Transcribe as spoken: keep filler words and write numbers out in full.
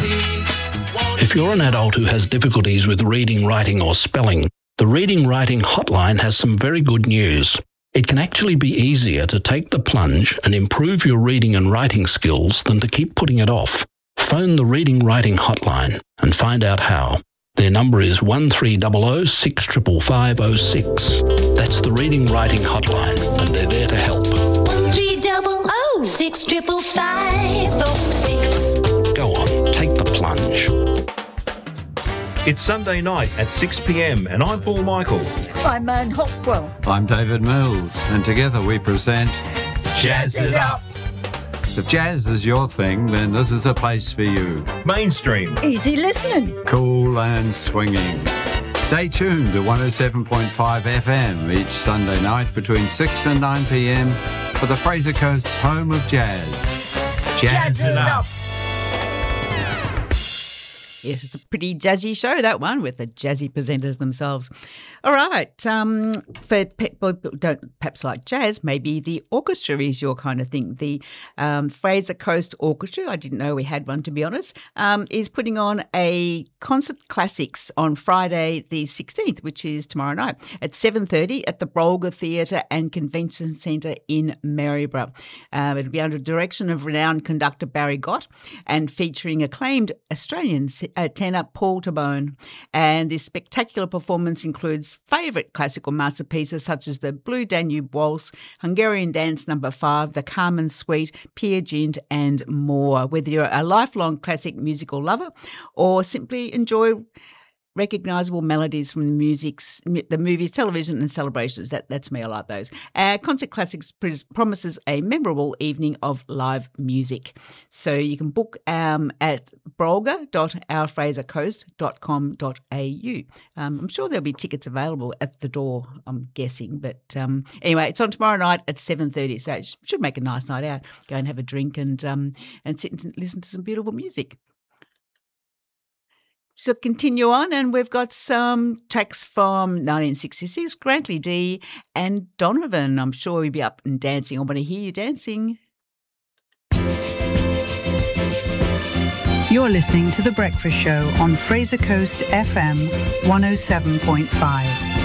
If you're an adult who has difficulties with reading, writing or spelling, the Reading Writing Hotline has some very good news. It can actually be easier to take the plunge and improve your reading and writing skills than to keep putting it off. Phone the Reading Writing Hotline and find out how. Their number is one three zero zero six five five zero six. That's the Reading Writing Hotline, and they're there to help. one three zero zero six five five zero six. Go on, take the plunge. It's Sunday night at six p m and I'm Paul Michael. I'm Anne Hopwell. I'm David Mills, and together we present Jazz It Up. If jazz is your thing, then this is a place for you. Mainstream. Easy listening. Cool and swinging. Stay tuned to one oh seven point five F M each Sunday night between six and nine p m for the Fraser Coast's home of jazz. Jazz It Up. Yes, it's a pretty jazzy show, that one, with the jazzy presenters themselves. All right. Um, for people who don't perhaps like jazz, maybe the orchestra is your kind of thing. The um, Fraser Coast Orchestra, I didn't know we had one, to be honest, um, is putting on a concert classics on Friday the sixteenth, which is tomorrow night, at seven thirty at the Brolga Theatre and Convention Centre in Maryborough. Um, it'll be under the direction of renowned conductor Barry Gott and featuring acclaimed Australians Uh, tenor Paul Tabone. And this spectacular performance includes favourite classical masterpieces such as the Blue Danube Waltz, Hungarian Dance Number Five, the Carmen Suite, Peer Gynt, and more. Whether you're a lifelong classic musical lover or simply enjoy recognisable melodies from the music's, the movies, television and celebrations. That, that's me, I like those. Uh, Concert Classics pr- promises a memorable evening of live music. So you can book um, at brolga dot our fraser coast dot com dot a u. Um, I'm sure there'll be tickets available at the door, I'm guessing. But um, anyway, it's on tomorrow night at seven thirty, so it should make a nice night out. Go and have a drink and um, and sit and listen to some beautiful music. So continue on, and we've got some tracks from nineteen sixty-six, Grantley D and Donovan. I'm sure you'll be up and dancing. I want to hear you dancing. You're listening to The Breakfast Show on Fraser Coast F M one oh seven point five.